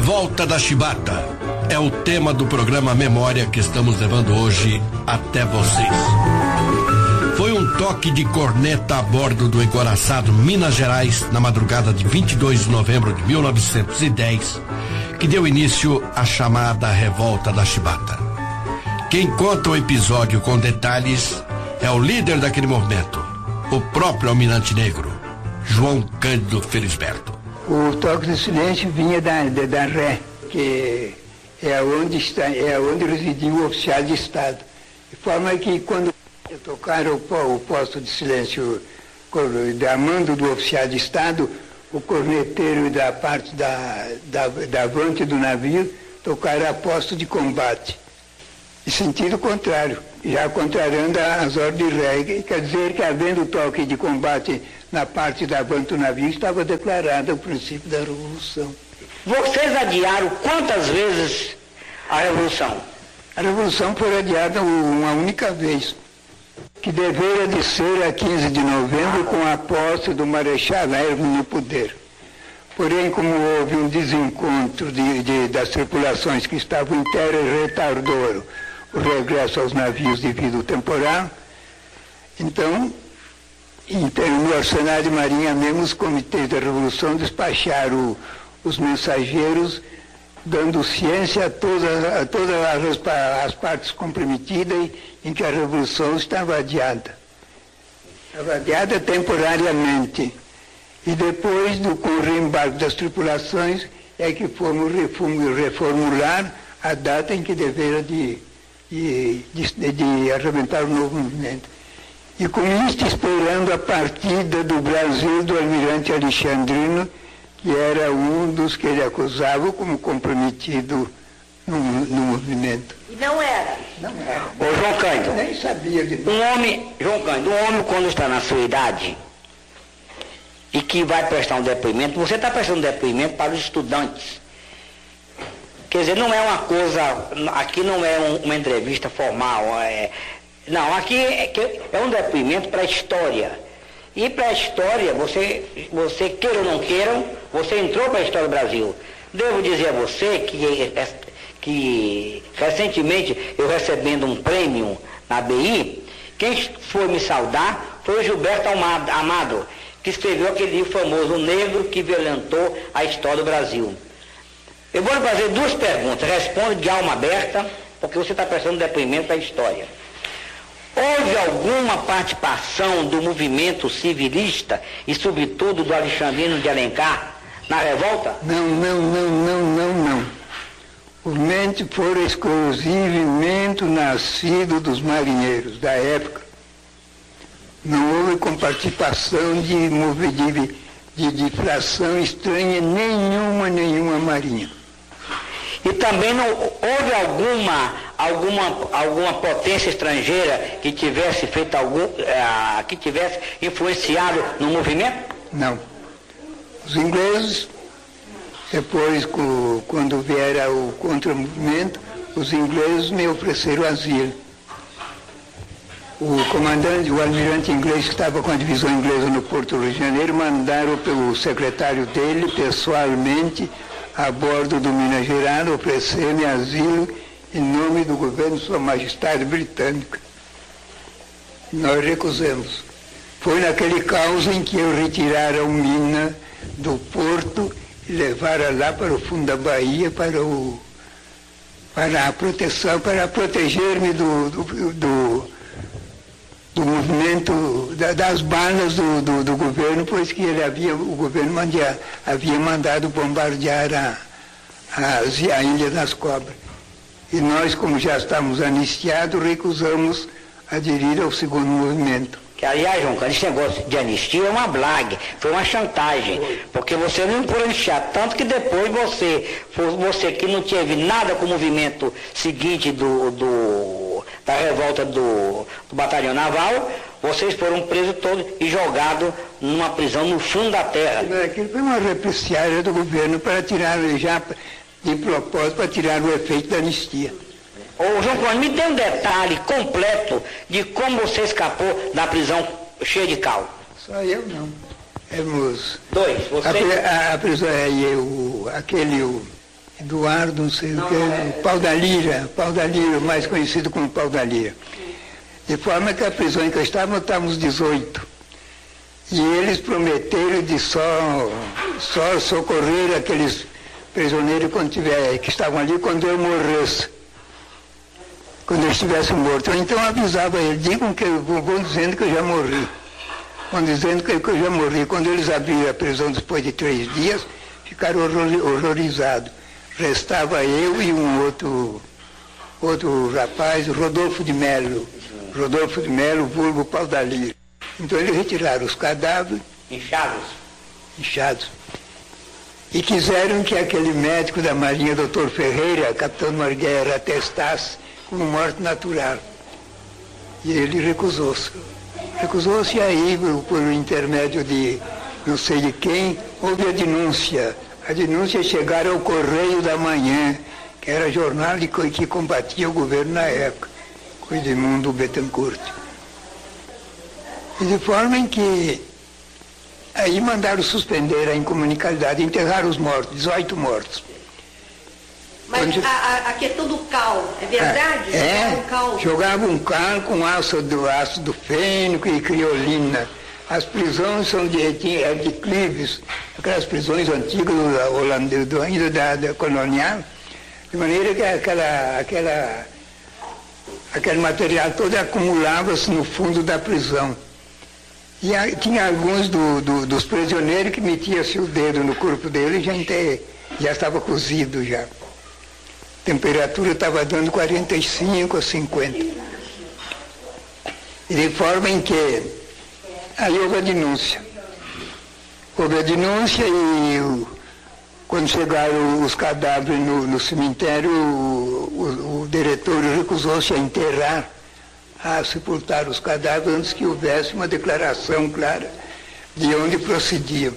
Revolta da Chibata é o tema do programa Memória que estamos levando hoje até vocês. Foi um toque de corneta a bordo do encoraçado Minas Gerais na madrugada de 22 de novembro de 1910 que deu início à chamada Revolta da Chibata. Quem conta o episódio com detalhes é o líder daquele movimento, o próprio Almirante Negro, João Cândido Felisberto. O toque de silêncio vinha da Ré, que é onde residia o oficial de Estado. De forma que quando tocaram o posto de silêncio da mando do oficial de Estado, o corneteiro da parte da avante do navio tocaram a posto de combate. Em sentido contrário, já contrariando as ordens de Ré, quer dizer que havendo toque de combate na parte da avante do navio, estava declarado o princípio da Revolução. Vocês adiaram quantas vezes a Revolução? A Revolução foi adiada uma única vez, que deveria de ser a 15 de novembro com a posse do Marechal Hermes no poder. Porém, como houve um desencontro das tripulações que estavam em terra e retardou o regresso aos navios devido ao temporal, então, no Arsenal de Marinha mesmo, os comitês da Revolução despacharam os mensageiros, dando ciência a todas as partes comprometidas em que a Revolução estava adiada. Estava adiada temporariamente. E depois, com o reembarque das tripulações, é que fomos reformular a data em que deveria de arrebentar o novo movimento. E com isto esperando a partida do Brasil do almirante Alexandrino, que era um dos que ele acusava como comprometido no movimento. E não era? Não era. Ô, João Cândido, nem sabia de João Cândido, um homem quando está na sua idade e que vai prestar um depoimento, você está prestando depoimento para os estudantes. Quer dizer, não é uma coisa, aqui não é uma entrevista formal, não, aqui é um depoimento para a história. E para a história, você queira ou não queira, você entrou para a história do Brasil. Devo dizer a você que recentemente, eu recebendo um prêmio na BI, quem foi me saudar foi o Gilberto Amado, que escreveu aquele livro famoso, O Negro que Violentou a História do Brasil. Eu vou lhe fazer duas perguntas, responda de alma aberta, porque você está prestando depoimento para a história. Houve alguma participação do movimento civilista e, sobretudo, do Alexandrino de Alencar na revolta? Não. O movimento foi exclusivamente nascido dos marinheiros da época. Não houve comparticipação de fração estranha nenhuma marinha. E também não houve alguma potência estrangeira que tivesse feito que tivesse influenciado no movimento? Não. Os ingleses, depois, quando viera o contra-movimento, os ingleses me ofereceram asilo. O comandante, o almirante inglês que estava com a divisão inglesa no Porto do Rio de Janeiro, mandaram pelo secretário dele, pessoalmente, a bordo do Minas Gerais, oferecer-me asilo em nome do governo de Sua Majestade Britânica. Nós recusamos. Foi naquele caos em que eu retirara o Mina do porto e levara lá para o fundo da Bahia para a proteção, para proteger-me do movimento das balas do governo, pois que o governo havia mandado bombardear a Ilha das Cobras. E nós, como já estávamos anistiados, recusamos aderir ao segundo movimento. Que, aliás, João Cândido, esse negócio de anistia é uma blague, foi uma chantagem, porque você não foi anistiado, tanto que depois você que não teve nada com o movimento seguinte da revolta do batalhão naval, vocês foram presos todos e jogados numa prisão no fundo da terra. Aquilo foi uma repressiária do governo para tirar, já de propósito, para tirar o efeito da anistia. Ô, João Cândido, me dê um detalhe completo de como você escapou da prisão cheia de cal. Só eu não. Éramos... Dois, você... A prisão, Eduardo, não sei o que, Pau da Lira, mais conhecido como Pau da Lira. De forma que a prisão em que estávamos 18. E eles prometeram de só socorrer aqueles prisioneiros que estavam ali quando eu morresse. Quando eu estivesse morto. Então eu avisava eles, digam que vão dizendo que eu já morri. Vão dizendo que eu já morri. Quando eles abriram a prisão depois de 3 dias, ficaram horrorizados. Restava eu e um outro rapaz, Rodolfo de Melo, vulgo Pau da Lira. Então eles retiraram os cadáveres. Inchados. E quiseram que aquele médico da Marinha, Dr. Ferreira, capitão Marguera, atestasse como morte natural. E ele recusou-se. Recusou-se e aí, por intermédio de não sei de quem, houve a denúncia. A denúncia chegaram ao Correio da Manhã, que era jornal que combatia o governo na época, com Edmundo Bettencourt. E de forma em que aí mandaram suspender a incomunicabilidade, enterrar os mortos, 18 mortos. Mas a questão do cal, é verdade? Jogavam um cal com ácido fênico e criolina. As prisões são de clives, aquelas prisões antigas ainda da colonial, de maneira que aquele material todo acumulava-se no fundo da prisão. E tinha alguns dos prisioneiros que metiam-se o dedo no corpo dele e já estava cozido já. A temperatura estava dando 45 a 50. E de forma em que aí houve a denúncia. E quando chegaram os cadáveres no cemitério, o diretor recusou-se a enterrar, a sepultar os cadáveres antes que houvesse uma declaração clara de onde procediam.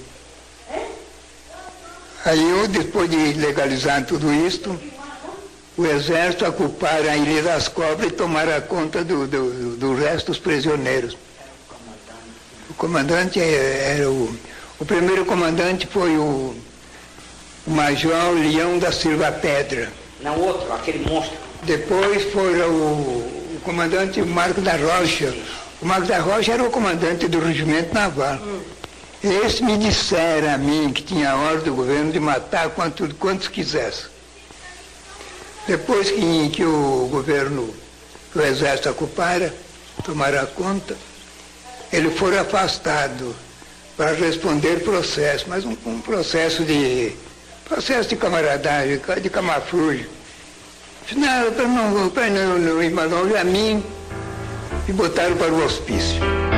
Aí, depois de legalizar tudo isto, o exército ocupara a Ilha das Cobras e tomara conta do resto dos prisioneiros. O comandante era o primeiro comandante foi o Major Leão da Silva Pedra. Não, outro, aquele monstro. Depois foi o comandante Marco da Rocha. O Marco da Rocha era o comandante do regimento naval. Esse me dissera a mim que tinha ordem do governo de matar quantos quisesse. Depois que o governo, que o exército ocupara, tomara conta, ele foi afastado para responder processo, mas um processo de camaradagem, de camafrugem. Não, para não ir mais longe a mim, e botaram para o hospício.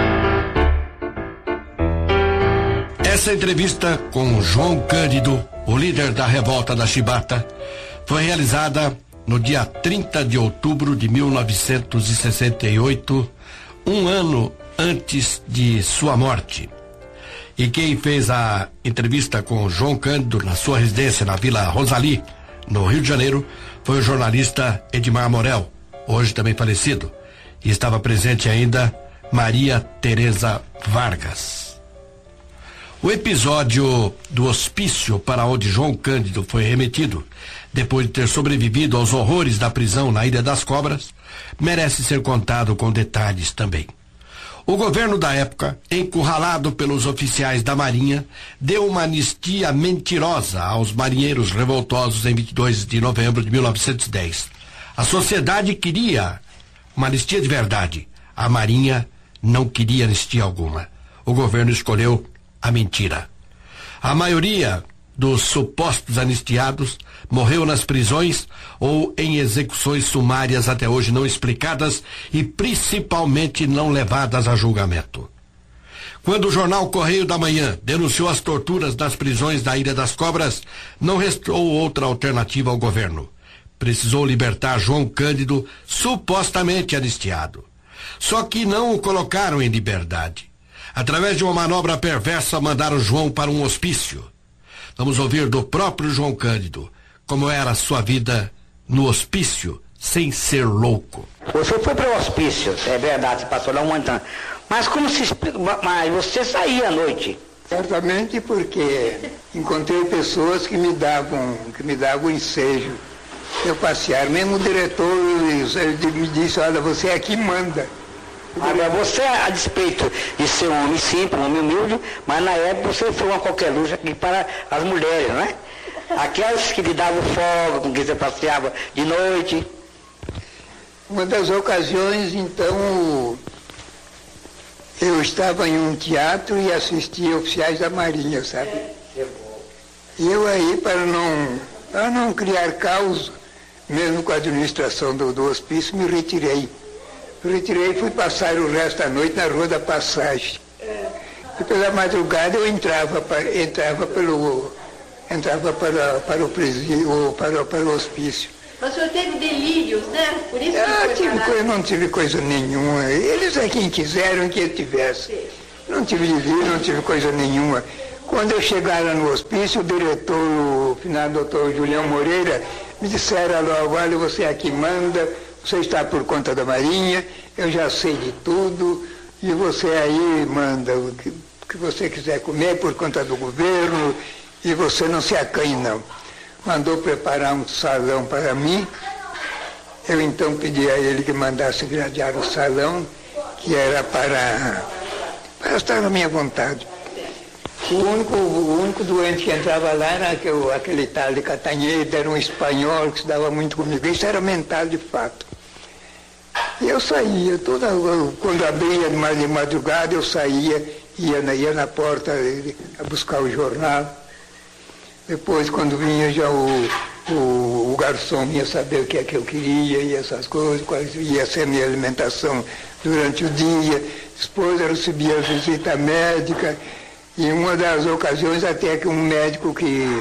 Essa entrevista com João Cândido, o líder da revolta da Chibata, foi realizada no dia 30 de outubro de 1968, um ano antes de sua morte. E quem fez a entrevista com João Cândido na sua residência na Vila Rosali, no Rio de Janeiro, foi o jornalista Edmar Morel, hoje também falecido. E estava presente ainda Maria Tereza Vargas. O episódio do hospício para onde João Cândido foi remetido, depois de ter sobrevivido aos horrores da prisão na Ilha das Cobras, merece ser contado com detalhes também. O governo da época, encurralado pelos oficiais da Marinha, deu uma anistia mentirosa aos marinheiros revoltosos em 22 de novembro de 1910. A sociedade queria uma anistia de verdade. A Marinha não queria anistia alguma. O governo escolheu a mentira. A maioria dos supostos anistiados morreu nas prisões ou em execuções sumárias até hoje não explicadas e principalmente não levadas a julgamento. Quando o jornal Correio da Manhã denunciou as torturas nas prisões da Ilha das Cobras, não restou outra alternativa ao governo. Precisou libertar João Cândido, supostamente anistiado. Só que não o colocaram em liberdade. Através de uma manobra perversa, mandaram João para um hospício. Vamos ouvir do próprio João Cândido como era a sua vida no hospício, sem ser louco. Você foi para o hospício, é verdade, você passou lá um ano. Mas como se explica? Mas você saía à noite. Certamente porque encontrei pessoas que me davam ensejo. Eu passear, mesmo o diretor ele me disse, olha, você aqui manda. Agora, você, a despeito de ser um homem simples, um homem humilde, mas na época você foi uma coqueluche aqui para as mulheres, né? Aquelas que lhe davam folga, com quem você passeava de noite. Uma das ocasiões, então, eu estava em um teatro e assistia oficiais da Marinha, sabe? E eu aí, para não criar caos, mesmo com a administração do hospício, me retirei. E fui passar o resto da noite na Rua da Passagem. E pela madrugada eu entrava para o presídio, para o hospício. Mas o senhor teve delírios, né? Por isso eu não tive coisa nenhuma. Eles é quem quiseram que eu tivesse. Sim. Não tive delírio, não tive coisa nenhuma. Quando eu chegar lá no hospício, o diretor, o finado doutor Julião Moreira, me disseram logo, olha, você aqui manda, você está por conta da Marinha, eu já sei de tudo, e você aí manda o que você quiser comer por conta do governo, e você não se acanhe não. Mandou preparar um salão para mim, eu então pedi a ele que mandasse gradear o salão, que era para estar na minha vontade. O único doente que entrava lá era aquele tal de Catanheda, era um espanhol que se dava muito comigo, isso era mental de fato. E eu saía, quando abria de madrugada eu saía, ia na porta a buscar o jornal. Depois, quando vinha já o garçom ia saber o que é que eu queria e essas coisas, qual ia ser a minha alimentação durante o dia. Depois eu recebia a visita médica e uma das ocasiões até que um médico que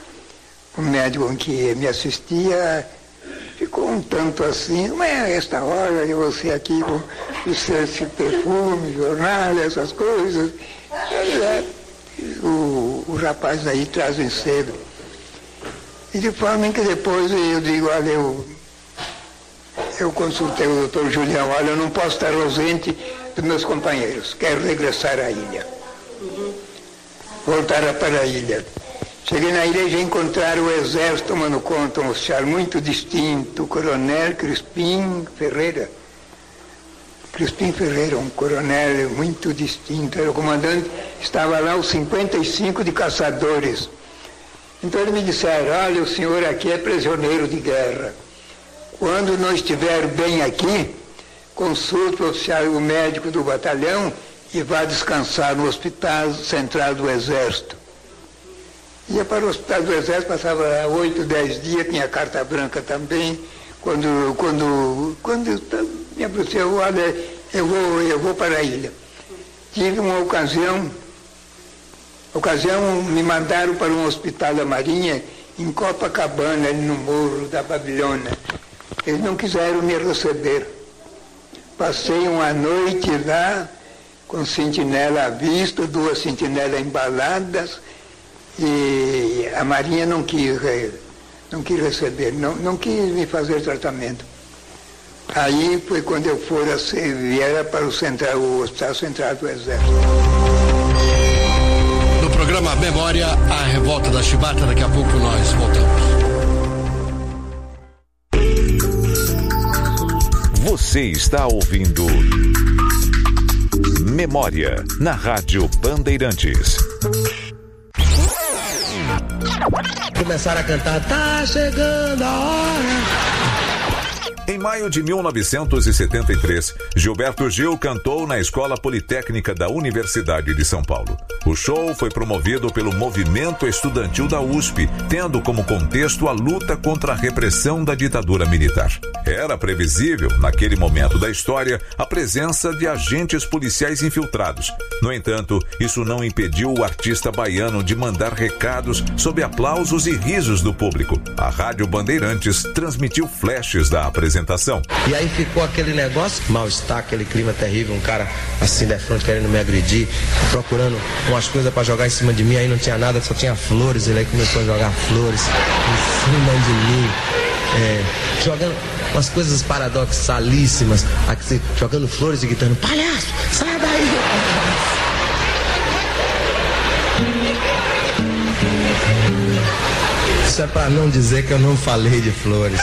me assistia ficou um tanto assim, mas esta hora eu você aqui com esse perfume, jornal, essas coisas. O rapaz aí trazem cedo. E de forma que depois eu digo, olha, eu consultei o doutor Julião, olha, eu não posso estar ausente dos meus companheiros, quero regressar à ilha. Voltar para a ilha. Cheguei na ilha e já encontraram o exército tomando conta, um oficial muito distinto, o coronel Crispim Ferreira. Crispim Ferreira, um coronel muito distinto, era o comandante, estava lá os 55 de caçadores. Então eles me disseram, olha, o senhor aqui é prisioneiro de guerra. Quando não estiver bem aqui, consulte o oficial, o médico do batalhão e vá descansar no hospital central do Exército. Ia para o hospital do Exército, passava 8, 10 dias, tinha carta branca também. Quando me aproximou, olha, eu vou para a ilha. Tive uma ocasião, me mandaram para um hospital da Marinha em Copacabana, ali no Morro da Babilônia. Eles não quiseram me receber. Passei uma noite lá, com sentinela à vista, 2 sentinelas embaladas, e a Marinha não quis receber, não quis me fazer tratamento. Aí foi quando eu viera para o Hospital Central do Exército. No programa Memória, a Revolta da Chibata, daqui a pouco nós voltamos. Você está ouvindo Memória, na Rádio Bandeirantes. Começaram a cantar, tá chegando a hora. Em maio de 1973, Gilberto Gil cantou na Escola Politécnica da Universidade de São Paulo. O show foi promovido pelo movimento estudantil da USP, tendo como contexto a luta contra a repressão da ditadura militar. Era previsível, naquele momento da história, a presença de agentes policiais infiltrados. No entanto, isso não impediu o artista baiano de mandar recados sob aplausos e risos do público. A Rádio Bandeirantes transmitiu flashes da apresentação. E aí ficou aquele negócio, mal-estar, aquele clima terrível, um cara assim de frente querendo me agredir, procurando umas coisas pra jogar em cima de mim, aí não tinha nada, só tinha flores, ele aí começou a jogar flores em cima de mim, jogando umas coisas paradoxalíssimas, jogando flores e gritando, palhaço, sai daí! Isso é pra não dizer que eu não falei de flores.